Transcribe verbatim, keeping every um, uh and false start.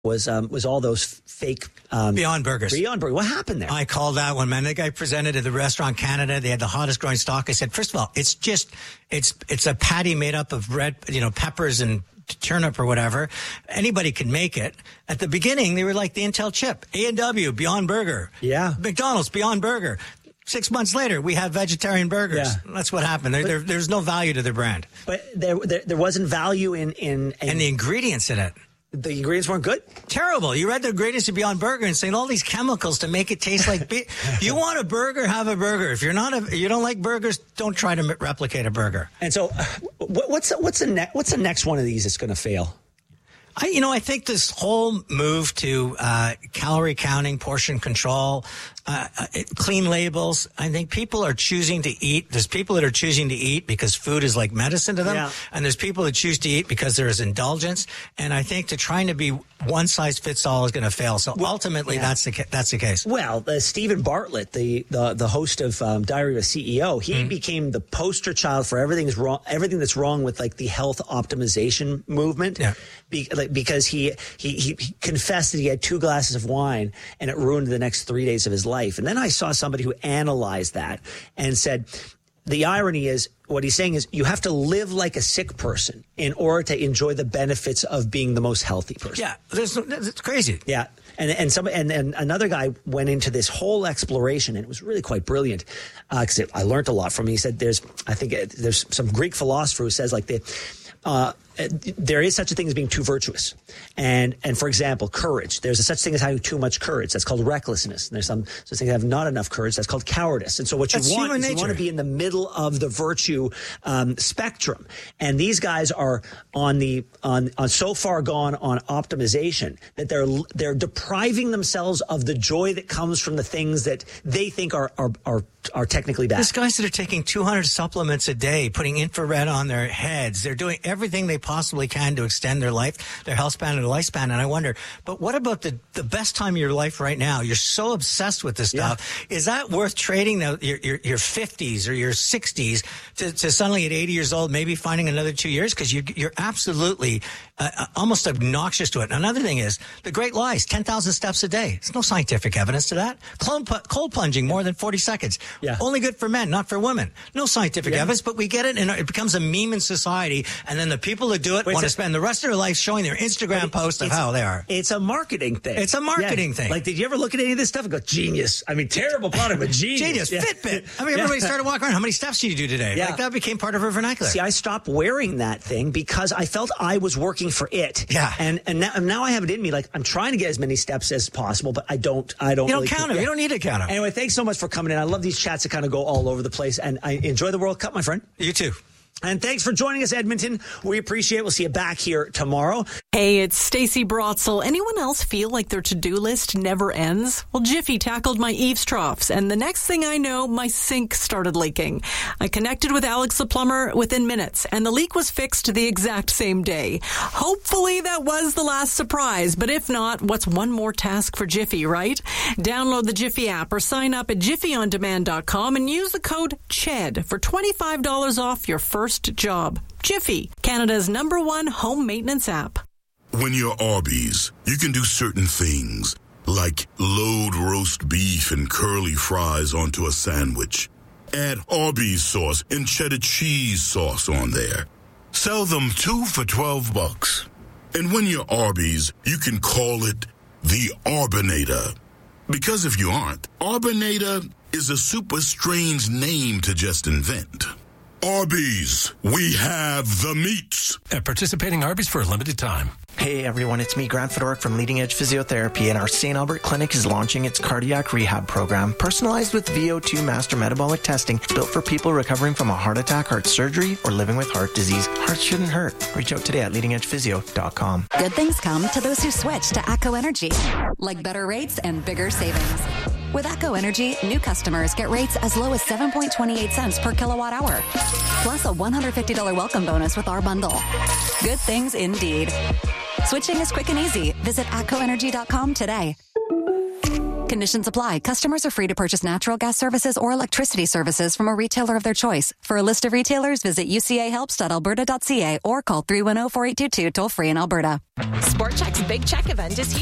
was um, was all those fake um, Beyond Burgers. Beyond Burgers. What happened there? I called that one, man. The guy presented at the Restaurant Canada. They had the hottest growing stock. I said, first of all, it's just it's it's a patty made up of red, you know, peppers and turnip or whatever. Anybody can make it. At the beginning, they were like the Intel chip, A and W, Beyond Burger, yeah, McDonald's, Beyond Burger. Six months later, we have vegetarian burgers. Yeah. That's what happened. There, but, there, there's no value to their brand. But there, there, there wasn't value in, in, in... And the ingredients in it. The ingredients weren't good? Terrible. You read the ingredients of Beyond Burger and saying all these chemicals to make it taste like beef. You want a burger, have a burger. If you're not a, you don't like burgers, don't try to replicate a burger. And so, uh, what's what's the ne- what's the next one of these that's going to fail? I, you know, I think this whole move to uh, calorie counting, portion control, uh, uh, clean labels, I think people are choosing to eat. There's people that are choosing to eat because food is like medicine to them. Yeah. And there's people that choose to eat because there is indulgence. And I think to trying to be one size fits all is going to fail. So well, ultimately, yeah. that's the that's the case. Well, uh, Stephen Bartlett, the, the, the host of um, Diary of a C E O, he mm-hmm. became the poster child for everything's wrong, everything that's wrong with like the health optimization movement. Yeah. Be, like, because he, he, he confessed that he had two glasses of wine and it ruined the next three days of his life. And then I saw somebody who analyzed that and said, the irony is, what he's saying is you have to live like a sick person in order to enjoy the benefits of being the most healthy person. Yeah, there's no, it's crazy. Yeah. And and some and, and another guy went into this whole exploration, and it was really quite brilliant because uh, I learned a lot from him. He said there's, I think it, there's some Greek philosopher who says like the, uh, there is such a thing as being too virtuous. And, and for example, courage. There's a such thing as having too much courage. That's called recklessness. And there's some such thing as having not enough courage. That's called cowardice. And so what you That's want is nature. you want to be in the middle of the virtue um, spectrum. And these guys are on the on, on so far gone on optimization that they're they're depriving themselves of the joy that comes from the things that they think are are are, are technically bad. These guys that are taking two hundred supplements a day, putting infrared on their heads, they're doing everything they possibly can to extend their life, their health span and their lifespan. And I wonder, but what about the, the best time of your life right now? You're so obsessed with this stuff. Yeah. Is that worth trading the, your, your, your fifties or your sixties to, to suddenly at eighty years old, maybe finding another two years? Because you, you're absolutely uh, almost obnoxious to it. And another thing is the great lies, ten thousand steps a day. There's no scientific evidence to that. Cold, cold plunging more than forty seconds. Yeah. Only good for men, not for women. No scientific yeah. evidence, but we get it and it becomes a meme in society. And then the people that do it Wait, want to spend the rest of their life showing their Instagram posts of how they are. It's a marketing thing. It's a marketing yeah. thing. Like, did you ever look at any of this stuff and go, genius? I mean, terrible product, but genius. Genius. Yeah. Fitbit. I mean, everybody yeah. started walking around. How many steps did you do today? Yeah. Like, that became part of her vernacular. See, I stopped wearing that thing because I felt I was working for it. Yeah. And and now, now I have it in me. Like, I'm trying to get as many steps as possible, but I don't, I don't You don't really count them. Yeah. You don't need to count them. Anyway, thanks so much for coming in. I love these chats that kind of go all over the place, and I enjoy the World Cup, my friend. You too. And thanks for joining us, Edmonton. We appreciate it. We'll see you back here tomorrow. Hey, it's Stacey Brotzel. Anyone else feel like their to-do list never ends? Well, Jiffy tackled my eaves troughs, and the next thing I know, my sink started leaking. I connected with Alex the plumber within minutes, and the leak was fixed the exact same day. Hopefully that was the last surprise, but if not, what's one more task for Jiffy, right? Download the Jiffy app or sign up at jiffy on demand dot com and use the code C H E D for twenty-five dollars off your first job. Jiffy, Canada's number one home maintenance app. When you're Arby's, you can do certain things, like load roast beef and curly fries onto a sandwich. Add Arby's sauce and cheddar cheese sauce on there. Sell them two for twelve bucks. And when you're Arby's, you can call it the Arbinator. Because if you aren't, Arbinator is a super strange name to just invent. Arby's, we have the meats. At participating Arby's for a limited time. Hey everyone, it's me, Grant Fedoruk from Leading Edge Physiotherapy, and our Saint Albert Clinic is launching its cardiac rehab program, personalized with V O two master metabolic testing, built for people recovering from a heart attack, heart surgery, or living with heart disease. Hearts shouldn't hurt. Reach out today at leading edge physio dot com. Good things come to those who switch to ATCO Energy, like better rates and bigger savings. With ATCO Energy, new customers get rates as low as seven point two eight cents per kilowatt hour, plus a one hundred fifty dollars welcome bonus with our bundle. Good things indeed. Switching is quick and easy. Visit atco energy dot com today. Conditions apply. Customers are free to purchase natural gas services or electricity services from a retailer of their choice. For a list of retailers, visit u c a helps dot alberta dot c a or call three one zero, four eight two two toll free in Alberta. Sport Chek's Big Check event is here.